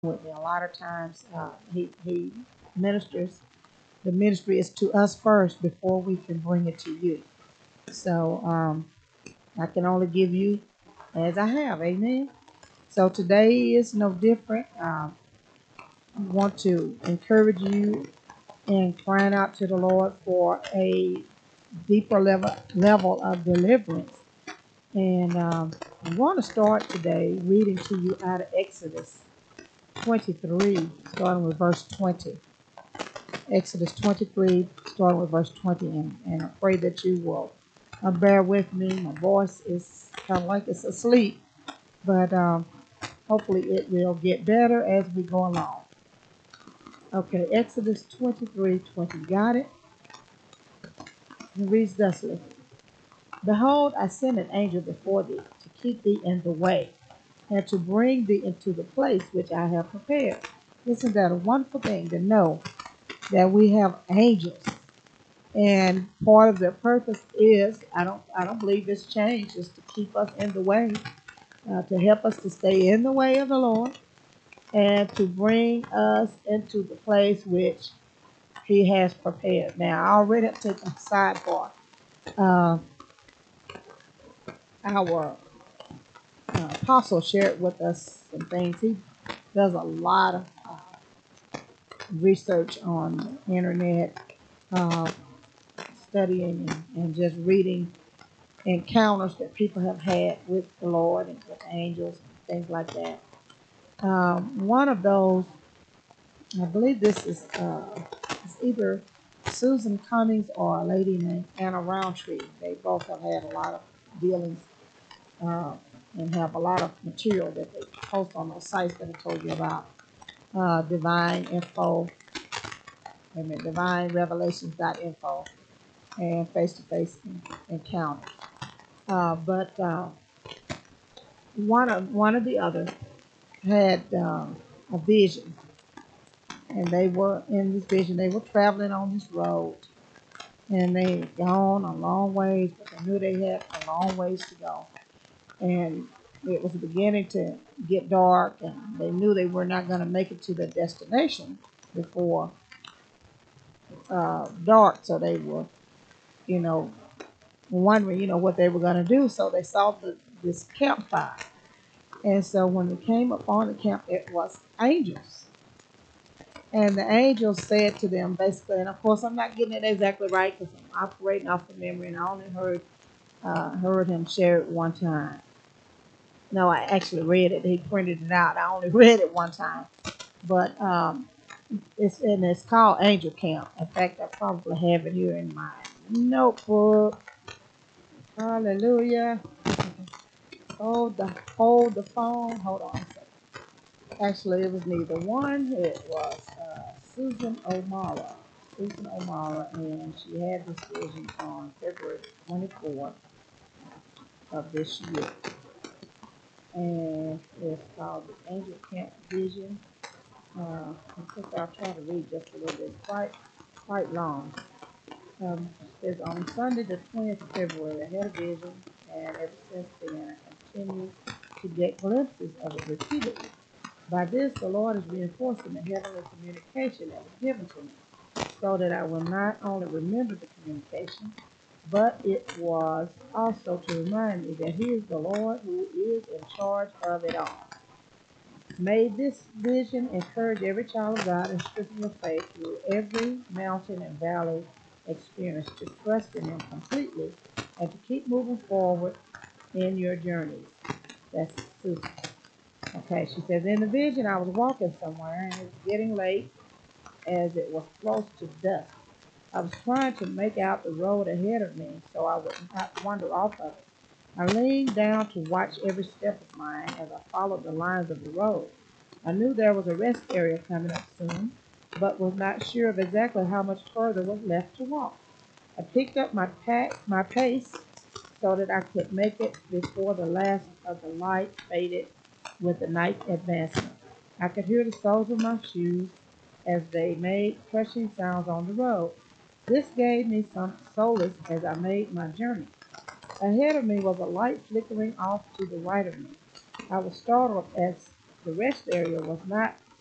with me. A lot of times he ministers. The ministry is to us first before we can bring it to you. So I can only give you as I have. Amen. So today is no different. I want to encourage you in crying out to the Lord for a deeper level of deliverance. And I want to start today reading to you out of Exodus 23, starting with verse 20. Exodus 23, starting with verse 20. And I pray that you will bear with me. My voice is kind of like it's asleep, but hopefully it will get better as we go along. Okay, Exodus 23:20. Got it? It reads thusly: Behold, I send an angel before thee to keep thee in the way and to bring thee into the place which I have prepared. Isn't that a wonderful thing to know that we have angels? And part of their purpose is, I don't believe it's changed, is to keep us in the way, to help us to stay in the way of the Lord, and to bring us into the place which He has prepared. Now, I already have taken a sidebar. Uh, our apostle shared with us some things. He does a lot of research on the internet, uh, studying and just reading encounters that people have had with the Lord and with angels and things like that. One of those, I believe this is it's either Susan Cummings or a lady named Anna Roundtree. They both have had a lot of dealings uh, and have a lot of material that they post on those sites that I told you about. Divine Info, and divinerevelations.info, and face-to-face encounters. But one of the others had a vision, and they were in this vision. They were traveling on this road, and they had gone a long ways, but they knew they had a long ways to go. And it was beginning to get dark, and they knew they were not going to make it to their destination before dark. So they were, you know, wondering, what they were going to do. So they saw this campfire. And so when they came upon the camp, it was angels. And the angels said to them basically, and of course I'm not getting it exactly right because I'm operating off of memory, and I only heard him share it one time. No, I actually read it. He printed it out. I only read it one time, but it's called Angel Camp. In fact, I probably have it here in my notebook. Hallelujah. Hold the phone. Hold on a second. Actually, it was neither one. It was Susan O'Mara. Susan O'Mara, and she had this vision on February 24th of this year. And it's called the Angel Camp Vision. I think I'll try to read just a little bit. It's quite long. It says on Sunday, the 20th of February, I had a vision, and ever since then, I continue to get glimpses of it repeatedly. By this, the Lord is reinforcing the heavenly communication that was given to me, so that I will not only remember the communication, but it was also to remind me that He is the Lord who is in charge of it all. May this vision encourage every child of God and strengthen your faith through every mountain and valley experience to trust in Him completely and to keep moving forward in your journeys. That's Susan. Okay, she says, in the vision, I was walking somewhere and it was getting late as it was close to dusk. I was trying to make out the road ahead of me so I would not wander off of it. I leaned down to watch every step of mine as I followed the lines of the road. I knew there was a rest area coming up soon, but was not sure of exactly how much further was left to walk. I picked up my pace so that I could make it before the last of the light faded with the night advancing. I could hear the soles of my shoes as they made crushing sounds on the road. This gave me some solace as I made my journey. Ahead of me was a light flickering off to the right of me. I was startled as the rest area was not